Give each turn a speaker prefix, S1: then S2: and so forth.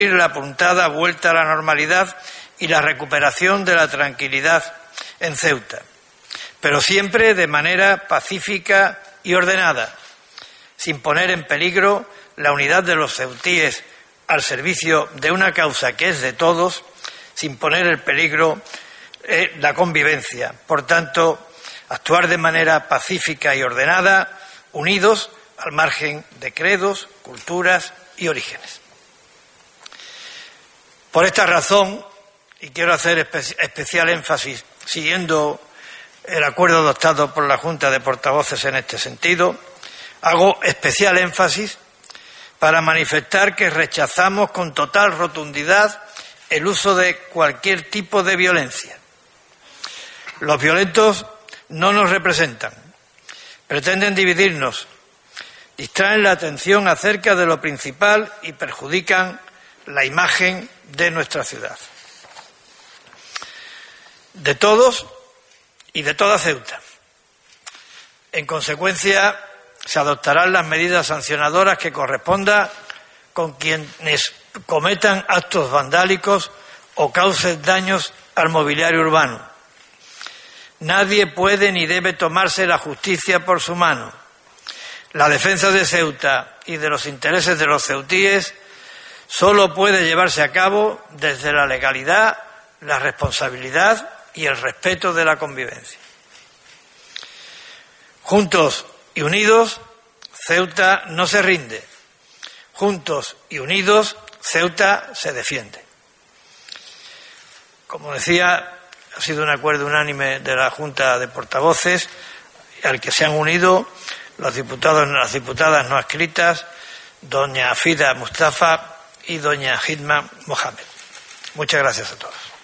S1: la apuntada vuelta a la normalidad y la recuperación de la tranquilidad en Ceuta, pero siempre de manera pacífica y ordenada, sin poner en peligro la unidad de los ceutíes al servicio de una causa que es de todos, sin poner en peligro la convivencia. Por tanto, actuar de manera pacífica y ordenada, unidos al margen de credos, culturas y orígenes. Por esta razón, y quiero hacer especial énfasis, siguiendo el acuerdo adoptado por la Junta de Portavoces en este sentido, hago especial énfasis para manifestar que rechazamos con total rotundidad el uso de cualquier tipo de violencia. Los violentos no nos representan, pretenden dividirnos, distraen la atención acerca de lo principal y perjudican la imagen de nuestra ciudad. De todos y de toda Ceuta. En consecuencia, se adoptarán las medidas sancionadoras que corresponda con quienes cometan actos vandálicos o causen daños al mobiliario urbano. Nadie puede ni debe tomarse la justicia por su mano. La defensa de Ceuta y de los intereses de los ceutíes solo puede llevarse a cabo desde la legalidad, la responsabilidad y el respeto de la convivencia. Juntos y unidos, Ceuta no se rinde. Juntos y unidos, Ceuta se defiende. Como decía, ha sido un acuerdo unánime de la Junta de Portavoces al que se han unido los diputados y las diputadas no adscritas, doña Fida Mustafa y doña Hidma Mohamed. Muchas gracias a todos.